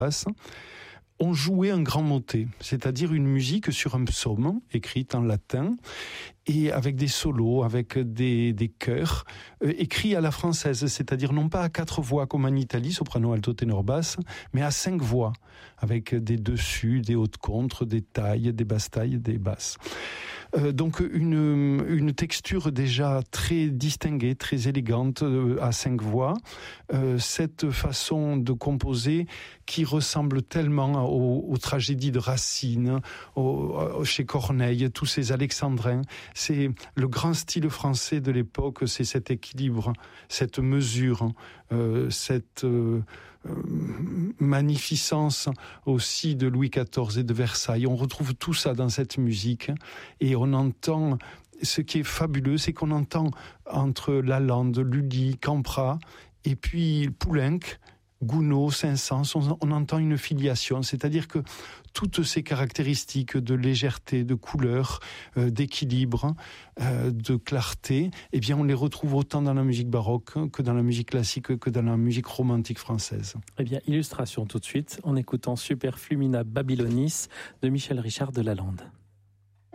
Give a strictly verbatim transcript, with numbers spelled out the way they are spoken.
basse. On jouait un grand motet, c'est-à-dire une musique sur un psaume écrite en latin et avec des solos, avec des, des chœurs euh, écrits à la française, c'est-à-dire non pas à quatre voix comme en Italie, soprano, alto, ténor, basse, mais à cinq voix, avec des dessus, des hautes contres, des tailles, des basses tailles, des basses. Euh, donc une, une texture déjà très distinguée, très élégante euh, à cinq voix. Euh, cette façon de composer qui ressemble tellement aux, aux tragédies de Racine, aux, chez Corneille, tous ces alexandrins. C'est le grand style français de l'époque, c'est cet équilibre, cette mesure, euh, cette euh, magnificence aussi de Louis quatorze et de Versailles. On retrouve tout ça dans cette musique et on entend, ce qui est fabuleux, c'est qu'on entend entre Lalande, Lully, Campra et puis Poulenc, Gounod, Saint-Saëns, on, on entend une filiation, c'est-à-dire que toutes ces caractéristiques de légèreté, de couleur, euh, d'équilibre, euh, de clarté, eh bien on les retrouve autant dans la musique baroque que dans la musique classique, que dans la musique romantique française. Eh bien, illustration tout de suite, en écoutant Superflumina Babylonis de Michel Richard de Lalande.